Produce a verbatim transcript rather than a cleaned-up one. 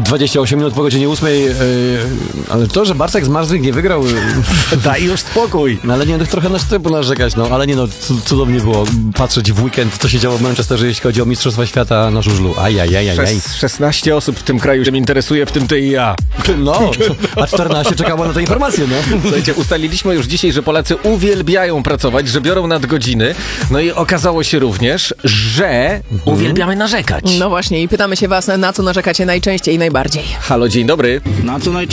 dwadzieścia osiem minut po godzinie ósmej, yy, ale to, że Bartek z Marzlik nie wygrał... Yy, daj już spokój. No ale nie, no trochę na sztypu narzekać, no, ale nie no, cudownie było patrzeć w weekend, co się działo w Manchesterze, jeśli chodzi o Mistrzostwa Świata na żużlu. Ajajajajaj. szesnaście osób w tym kraju się interesuje, w tym ty i ja. No, a czternaście czekało na tę informację, no. Słuchajcie, ustaliliśmy już dzisiaj, że Polacy uwielbiają pracować, że biorą nadgodziny, no i okazało się również, że mhm. uwielbiamy narzekać. No właśnie i pytamy się was, na co narzekacie najczęściej i najbardziej. Halo, dzień dobry. Na co najczęściej